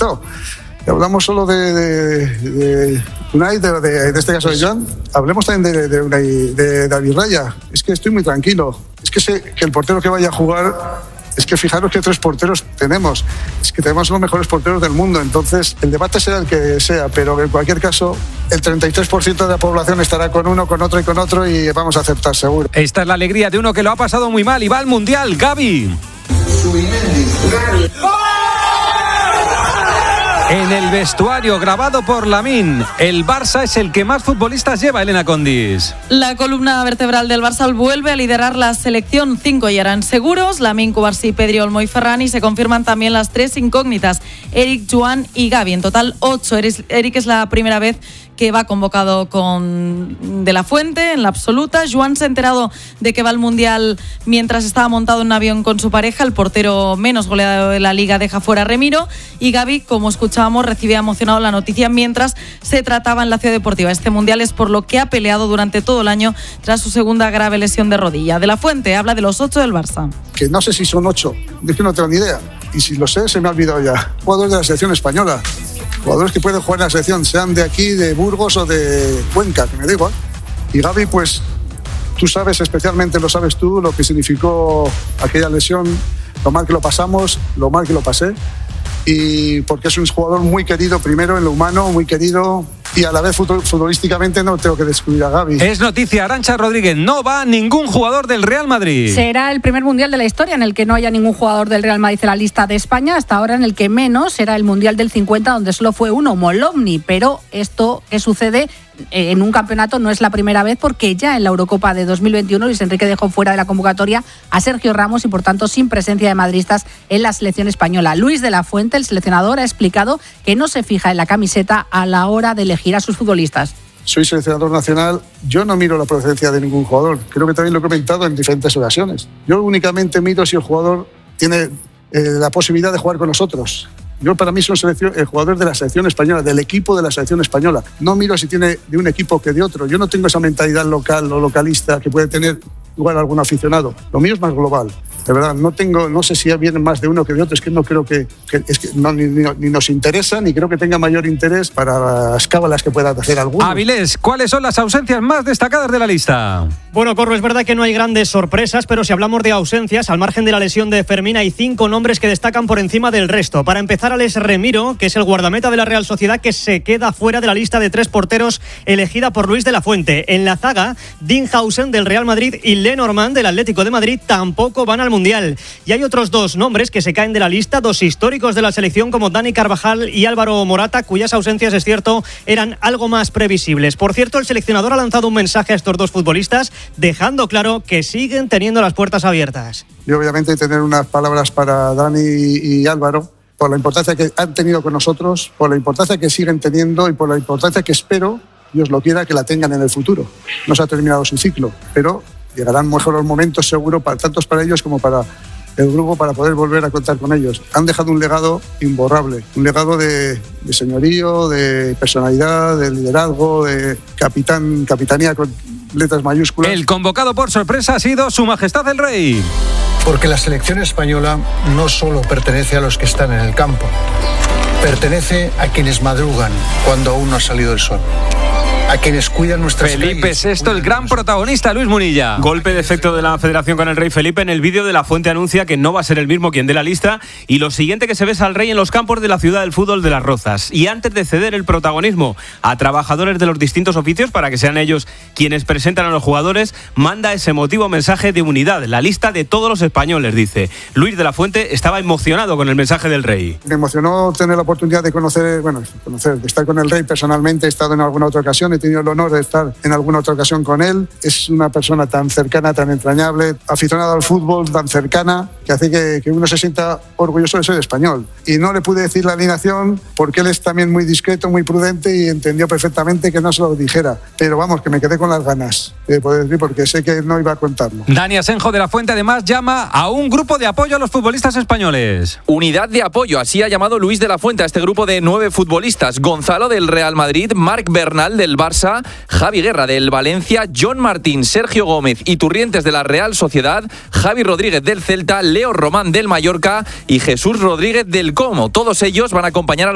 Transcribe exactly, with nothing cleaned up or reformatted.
empezó. Y hablamos solo de, de, de Unai, de, de, de este caso de Joan. Hablemos también de, de, Unai, de David Raya. Es que estoy muy tranquilo. Es que sé que el portero que vaya a jugar, es que fijaros que tres porteros tenemos. Es que tenemos los mejores porteros del mundo. Entonces, el debate será el que sea, pero en cualquier caso, el treinta y tres por ciento de la población estará con uno, con otro y con otro y vamos a aceptar, seguro. Esta es la alegría de uno que lo ha pasado muy mal y va al Mundial, Gavi. En el vestuario, grabado por Lamine, el Barça es el que más futbolistas lleva, Elena Condis. La columna vertebral del Barça vuelve a liderar la selección. Cinco ya eran seguros: Lamine, Cubarsí, Pedri, Olmo y Ferran. Y se confirman también las tres incógnitas: Eric, Joan y Gavi. En total, ocho. Eric es la primera vez que va convocado con De La Fuente en la absoluta. Joan se ha enterado de que va al Mundial mientras estaba montado en un avión con su pareja. El portero menos goleado de la Liga deja fuera a Remiro. Y Gavi, como escuchábamos, recibía emocionado la noticia mientras se trataba en la Ciudad Deportiva. Este Mundial es por lo que ha peleado durante todo el año tras su segunda grave lesión de rodilla. De La Fuente habla de los ocho del Barça. Que no sé si son ocho, es que no tengo ni idea. Y si lo sé, se me ha olvidado ya. Jugadores de la selección española. Jugadores que pueden jugar en la selección, sean de aquí, de Burgos o de Cuenca, que me da igual. Y Gavi, pues, tú sabes, especialmente lo sabes tú, lo que significó aquella lesión, lo mal que lo pasamos, lo mal que lo pasé. Y porque es un jugador muy querido, primero en lo humano, muy querido, y a la vez futbolísticamente no tengo que descubrir a Gavi. Es noticia, Arantxa Rodríguez, no va ningún jugador del Real Madrid. Será el primer Mundial de la historia en el que no haya ningún jugador del Real Madrid en la lista de España, hasta ahora en el que menos será el Mundial del cincuenta, donde solo fue uno, Molovny, pero esto que sucede en un campeonato no es la primera vez, porque ya en la Eurocopa de dos mil veintiuno Luis Enrique dejó fuera de la convocatoria a Sergio Ramos y por tanto sin presencia de madridistas en la selección española. Luis de la Fuente, el seleccionador, ha explicado que no se fija en la camiseta a la hora de elegir a sus futbolistas. Soy seleccionador nacional, yo no miro la procedencia de ningún jugador, creo que también lo he comentado en diferentes ocasiones. Yo únicamente miro si el jugador tiene eh, la posibilidad de jugar con nosotros. Yo, para mí, soy el jugador de la selección española, del equipo de la selección española. No miro si tiene de un equipo que de otro. Yo no tengo esa mentalidad local o localista que puede tener igual algún aficionado. Lo mío es más global. De verdad, no tengo, no sé si vienen más de uno que de otro. Es que no creo que, que, es que no, ni, ni, ni nos interesa, ni creo que tenga mayor interés para las cábalas que pueda hacer alguno. Avilés, ¿cuáles son las ausencias más destacadas de la lista? Bueno, Corro, es verdad que no hay grandes sorpresas, pero si hablamos de ausencias, al margen de la lesión de Fermín, hay cinco nombres que destacan por encima del resto. Para empezar, Alex Remiro, que es el guardameta de la Real Sociedad, que se queda fuera de la lista de tres porteros elegida por Luis de la Fuente. En la zaga, Dean Hausen del Real Madrid y Lenormand del Atlético de Madrid tampoco van al Mundial. Y hay otros dos nombres que se caen de la lista, dos históricos de la selección como Dani Carvajal y Álvaro Morata, cuyas ausencias, es cierto, eran algo más previsibles. Por cierto, el seleccionador ha lanzado un mensaje a estos dos futbolistas, dejando claro que siguen teniendo las puertas abiertas. Y obviamente tener unas palabras para Dani y Álvaro, por la importancia que han tenido con nosotros, por la importancia que siguen teniendo y por la importancia que espero, Dios lo quiera, que la tengan en el futuro. No se ha terminado su ciclo, pero llegarán mejores momentos seguro, para, tanto para ellos como para el grupo, para poder volver a contar con ellos. Han dejado un legado imborrable, un legado de, de señorío, de personalidad, de liderazgo, de capitán, capitanía con letras mayúsculas. El convocado por sorpresa ha sido Su Majestad el Rey. Porque la selección española no solo pertenece a los que están en el campo, pertenece a quienes madrugan cuando aún no ha salido el sol, a quienes cuidan nuestras Felipe calles, sexto, el gran protagonista, Luis Munilla. Golpe de efecto de la Federación con el Rey Felipe. En el vídeo de La Fuente anuncia que no va a ser el mismo quien dé la lista, y lo siguiente que se ve es al Rey en los campos de la ciudad del fútbol de Las Rozas. Y antes de ceder el protagonismo a trabajadores de los distintos oficios para que sean ellos quienes presentan a los jugadores, manda ese emotivo mensaje de unidad, la lista de todos los españoles, dice. Luis de la Fuente estaba emocionado con el mensaje del Rey. Me emocionó tener la oportunidad de conocer, bueno, conocer, de estar con el Rey personalmente. He estado en alguna otra ocasión, he tenido el honor de estar en alguna otra ocasión con él. Es una persona tan cercana, tan entrañable, aficionado al fútbol, tan cercana, que hace que, que uno se sienta orgulloso de ser español. Y no le pude decir la alineación porque él es también muy discreto, muy prudente, y entendió perfectamente que no se lo dijera. Pero vamos, que me quedé con las ganas de poder decir, porque sé que no iba a contarlo. Dani Asenjo de la Fuente además llama a un grupo de apoyo a los futbolistas españoles. Unidad de apoyo, así ha llamado Luis de la Fuente a este grupo de nueve futbolistas: Gonzalo del Real Madrid, Marc Bernal del Barça, Javi Guerra del Valencia, John Martín, Sergio Gómez y Turrientes de la Real Sociedad, Javi Rodríguez del Celta, Leo Román del Mallorca y Jesús Rodríguez del Como. Todos ellos van a acompañar a